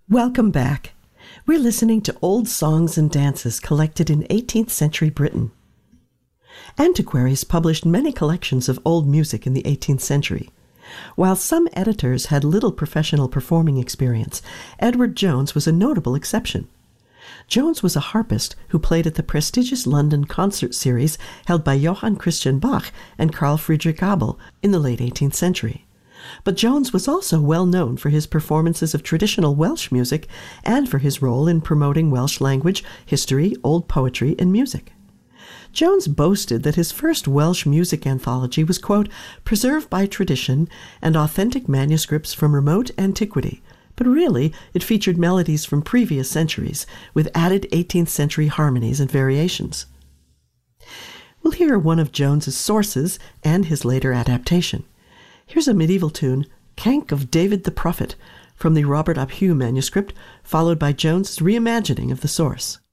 Welcome back. We're listening to old songs and dances collected in 18th century Britain. Antiquaries published many collections of old music in the 18th century. While some editors had little professional performing experience, Edward Jones was a notable exception. Jones was a harpist who played at the prestigious London concert series held by Johann Christian Bach and Carl Friedrich Abel in the late 18th century. But Jones was also well known for his performances of traditional Welsh music and for his role in promoting Welsh language, history, old poetry, and music. Jones boasted that his first Welsh music anthology was, quote, preserved by tradition and authentic manuscripts from remote antiquity, but really it featured melodies from previous centuries with added 18th century harmonies and variations. We'll hear one of Jones's sources and his later adaptation. Here's a medieval tune, Cank of David the Prophet, from the Robert ap Hugh manuscript, followed by Jones's reimagining of the source.